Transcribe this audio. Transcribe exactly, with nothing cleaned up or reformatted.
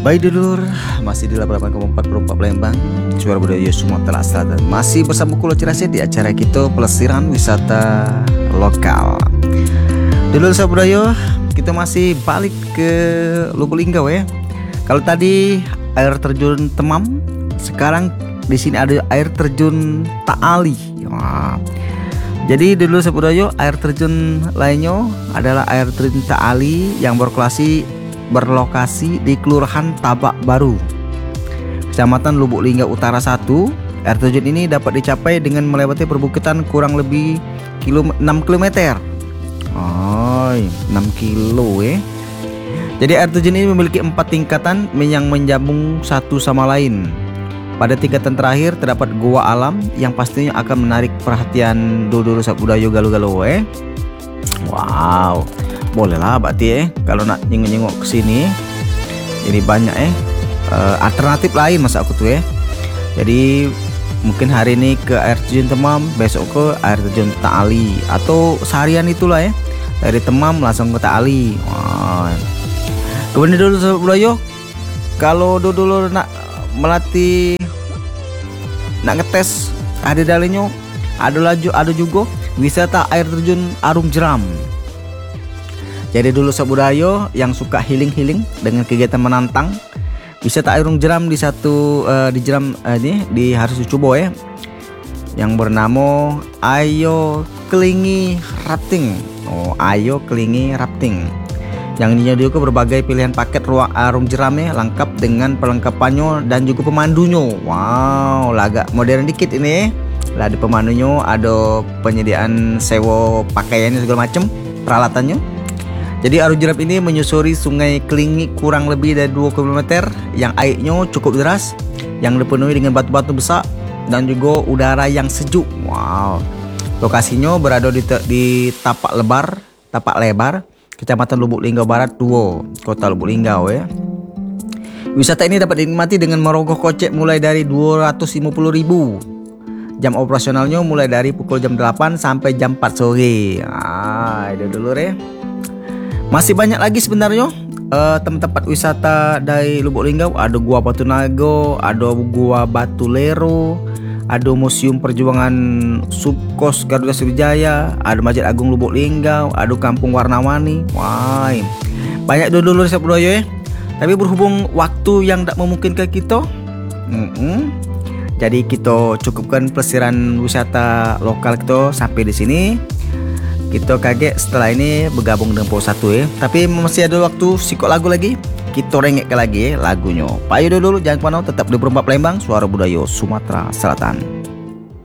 Baik dulur, masih di delapan koma empat puluh empat Palembang, Suara Budaya Sumatera Selatan. Masih bersama Kulo Cirasya di acara kita pelesiran wisata lokal. Dulur Suara Budaya, kita masih balik ke Lubuk Linggau ya. Kalau tadi air terjun Temam, sekarang di sini ada air terjun Taali. Wah. Jadi dulu Suara Budaya, air terjun lainnya adalah air terjun Taali yang berlokasi berlokasi di Kelurahan Tabak Baru, Kecamatan Lubuk Linggau Utara satu. Air terjun ini dapat dicapai dengan melewati perbukitan kurang lebih enam kilometer. Oh, enam kilo eh. Jadi air terjun ini memiliki empat tingkatan yang menyambung satu sama lain. Pada tingkatan terakhir terdapat goa alam yang pastinya akan menarik perhatian dulur Budaya galau-galau eh. Wow. Boleh lah berarti eh kalau nak nyengok-nyengok ke sini. Jadi banyak eh uh, alternatif lain masa aku tuh eh. Jadi mungkin hari ini ke air terjun Temam, besok ke air terjun Taali, atau seharian itulah ya. Dari Temam langsung ke Taali. Wah. Kemudian dulu Sobat Budaya, kalau dulu nak melatih nak ngetes ada dalamnya, ada laju ada juga wisata air terjun Arung Jeram. Jadi dulu Sobat Budaya yang suka healing-healing dengan kegiatan menantang, wisata Arung Jeram di satu uh, di Jeram uh, ini di harus dicoba ya. Yang bernama Ayo Kelingi Rafting. Oh, Ayo Kelingi Rafting. Yang dinyediakan berbagai pilihan paket ruang Arung Jeram ya, lengkap dengan perlengkapannya dan juga pemandunya. Wow, agak modern dikit ini. Lah ada pemandunya, ada penyediaan sewa pakaiannya segala macam, peralatannya. Jadi Arung Jeram ini menyusuri Sungai Kelingi kurang lebih dari dua kilometer yang airnya cukup deras, yang dipenuhi dengan batu-batu besar dan juga udara yang sejuk. Wow. Lokasinya berada di, di Tapak Lebar, Tapak Lebar, Kecamatan Lubuk Linggau Barat dua, Kota Lubuk Linggau ya. Wisata ini dapat dinikmati dengan merogoh kocek mulai dari dua ratus lima puluh ribu. Jam operasionalnya mulai dari pukul jam delapan sampai jam empat sore. Ah, itu dulu ya. Masih banyak lagi sebenarnya uh, tempat-tempat wisata dari Lubuk Linggau. Ada Gua Batu Nago, ada Gua Batu Lero, ada Museum Perjuangan Subkos Garuda Sriwijaya, ada Masjid Agung Lubuk Linggau, ada Kampung Warna-Warni. Wah, banyak dulu Sobat Budaya ya. Tapi berhubung waktu yang tak memungkinkan kita, mm -mm, jadi kita cukupkan pelesiran wisata lokal kita sampai di sini. Kita kaget setelah ini bergabung dengan Pos satu ya. Tapi masih ada waktu sikok lagu lagi. Kita rengek lagi ya lagunya. Payo dulu jangan kemana, tetap di empat Palembang, Suara Budaya Sumatera Selatan.